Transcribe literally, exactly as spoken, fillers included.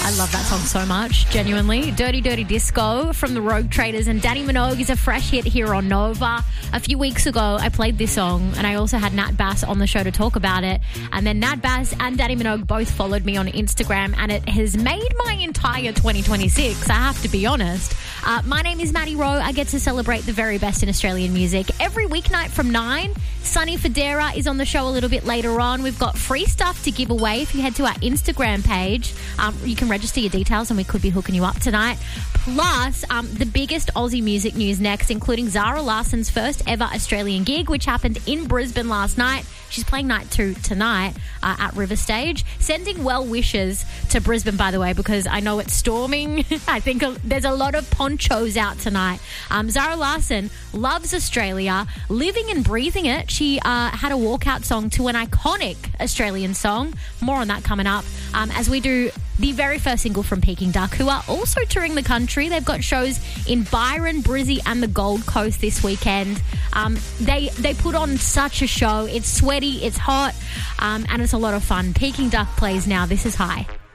I love that song so much, genuinely. Dirty Dirty Disco from the Rogue Traders, and Danny Minogue is a fresh hit here on Nova. A few weeks ago, I played this song, and I also had Nat Bass on the show to talk about it. And then Nat Bass and Danny Minogue both followed me on Instagram, and it has made my entire twenty twenty-six, I have to be honest. Uh, my name is Maddie Rowe. I get to celebrate the very best in Australian music every weeknight from nine. Sunny Federa is on the show a little bit later on. We've got free stuff to give away. If you head to our Instagram page, um, you can register your details and we could be hooking you up tonight. Plus, um, the biggest Aussie music news next, including Zara Larsson's first ever Australian gig, which happened in Brisbane last night. She's playing night two tonight uh, at River Stage. Sending well wishes to Brisbane, by the way, because I know it's storming. I think there's a lot of ponchos out tonight. Um, Zara Larsson loves Australia, living and breathing it. She uh, had a walkout song to an iconic Australian song. More on that coming up um, as we do the very first single from Peking Duck, who are also touring the country. They've got shows in Byron, Brizzy and the Gold Coast this weekend. Um, they they put on such a show. It's sweaty, it's hot, um, and it's a lot of fun. Peking Duck plays now. This is High.